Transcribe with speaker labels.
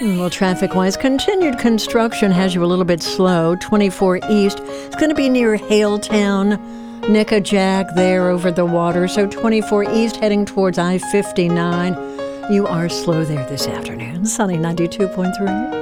Speaker 1: Well, traffic-wise, continued construction has you a little bit slow. 24 East. It's going to be near Haletown, Nickajack there over the water. So 24 East heading towards I-59. You are slow there this afternoon. Sunny 92.3.